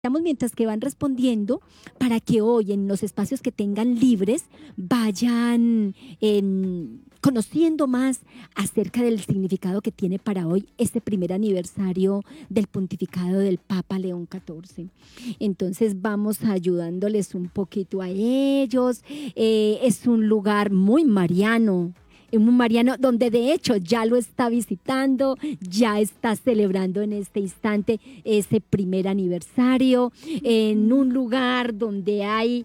mientras que van respondiendo para que hoy en los espacios que tengan libres vayan conociendo más acerca del significado que tiene para hoy este primer aniversario del pontificado del Papa León XIV. Entonces vamos ayudándoles un poquito a ellos. Es un lugar muy mariano, un mariano donde de hecho ya lo está visitando, ya está celebrando en este instante ese primer aniversario, en un lugar donde hay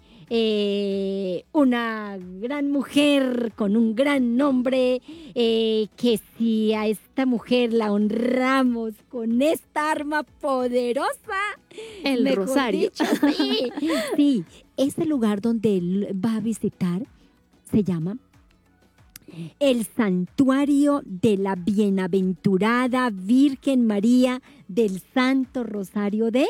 una gran mujer con un gran nombre, que si a esta mujer la honramos con esta arma poderosa, el rosario. Dicho, sí, ese lugar donde él va a visitar se llama el Santuario de la Bienaventurada Virgen María del Santo Rosario de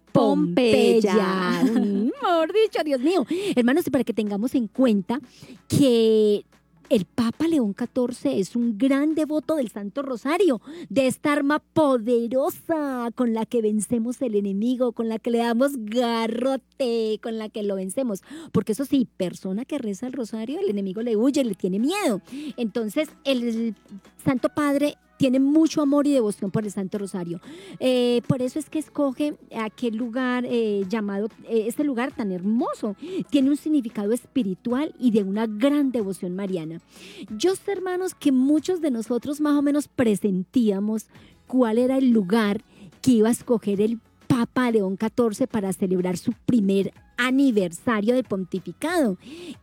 Pompeya. Mejor dicho, Dios mío. Hermanos, para que tengamos en cuenta que el Papa León XIV es un gran devoto del Santo Rosario, de esta arma poderosa con la que vencemos el enemigo, con la que le damos garrote, con la que lo vencemos. Porque eso sí, persona que reza el rosario, el enemigo le huye, le tiene miedo. Entonces, el Santo Padre tiene mucho amor y devoción por el Santo Rosario. Por eso es que escoge aquel lugar llamado, este lugar tan hermoso. Tiene un significado espiritual y de una gran devoción mariana. Yo sé, hermanos, que muchos de nosotros más o menos presentíamos cuál era el lugar que iba a escoger el Papa León XIV para celebrar su primer aniversario de pontificado.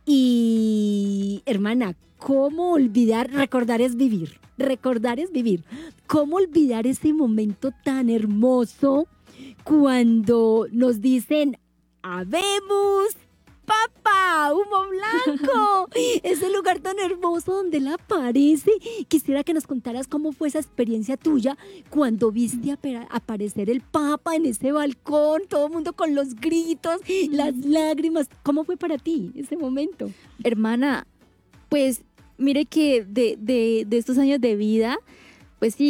Y, hermana, ¿cómo olvidar? Recordar es vivir. Recordar es vivir. ¿Cómo olvidar ese momento tan hermoso cuando nos dicen, habemos Papa, humo blanco? Ese lugar tan hermoso donde él aparece. Quisiera que nos contaras cómo fue esa experiencia tuya cuando viste aparecer el Papa en ese balcón, todo el mundo con los gritos, las lágrimas. ¿Cómo fue para ti ese momento? Hermana, pues mire que de estos años de vida, pues sí,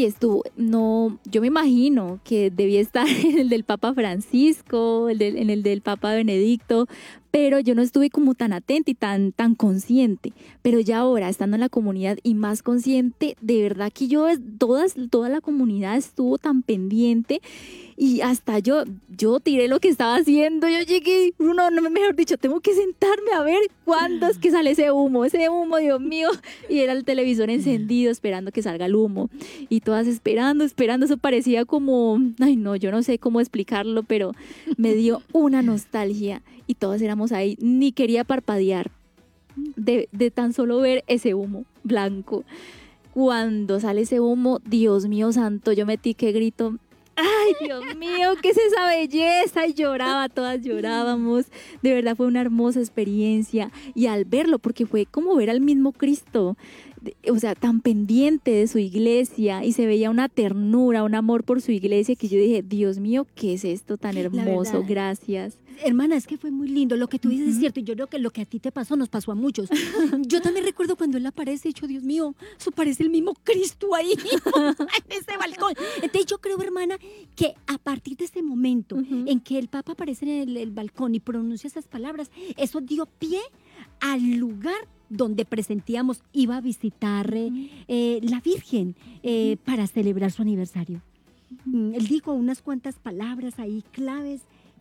yo me imagino que debía estar en el del Papa Francisco, en el del Papa Benedicto, pero yo no estuve como tan atenta y tan consciente. Pero ya ahora, estando en la comunidad y más consciente, de verdad que toda la comunidad estuvo tan pendiente y hasta yo tiré lo que estaba haciendo. Yo llegué, mejor dicho, tengo que sentarme a ver cuándo es que sale ese humo, Dios mío. Y era el televisor encendido esperando que salga el humo. Y todas esperando, eso parecía como, ay no, yo no sé cómo explicarlo, pero me dio una nostalgia y todas éramos ahí, ni quería parpadear de tan solo ver ese humo blanco. Cuando sale ese humo, Dios mío santo, yo metí que grito, ay Dios mío, ¿qué es esa belleza? Y lloraba, todas llorábamos. De verdad fue una hermosa experiencia. Y al verlo, porque fue como ver al mismo Cristo, o sea, tan pendiente de su iglesia, y se veía una ternura, un amor por su iglesia, que yo dije, Dios mío, ¿qué es esto tan hermoso? Gracias. Hermana, es que fue muy lindo, lo que tú dices es cierto, y yo creo que lo que a ti te pasó nos pasó a muchos. Yo también recuerdo cuando él aparece, dicho, Dios mío, eso parece el mismo Cristo ahí, en ese balcón. Entonces yo creo, hermana, que a partir de ese momento en que el Papa aparece en el balcón y pronuncia esas palabras, eso dio pie al lugar donde presentíamos, iba a visitar la Virgen para celebrar su aniversario. Él dijo unas cuantas palabras ahí claves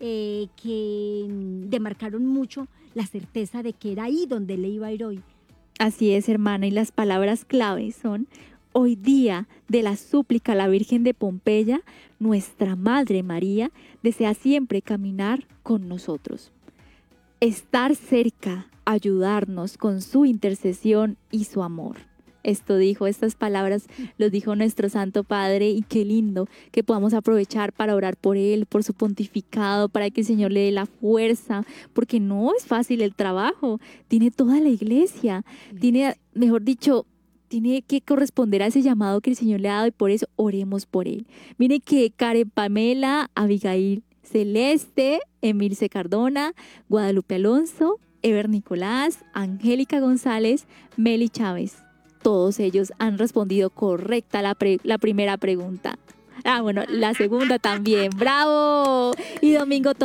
que demarcaron mucho la certeza de que era ahí donde le iba a ir hoy. Así es, hermana, y las palabras claves son: hoy día de la súplica a la Virgen de Pompeya, nuestra Madre María desea siempre caminar con nosotros, estar cerca, ayudarnos con su intercesión y su amor. Estas palabras los dijo nuestro Santo Padre, y qué lindo que podamos aprovechar para orar por él, por su pontificado, para que el Señor le dé la fuerza, porque no es fácil el trabajo, tiene toda la iglesia, tiene que corresponder a ese llamado que el Señor le ha dado, y por eso oremos por él. Mire que Karen Pamela, Abigail Celeste, Emilce Cardona, Guadalupe Alonso, Ever Nicolás, Angélica González, Meli Chávez, todos ellos han respondido correcta la primera pregunta. Ah, bueno, la segunda también. ¡Bravo! Y Domingo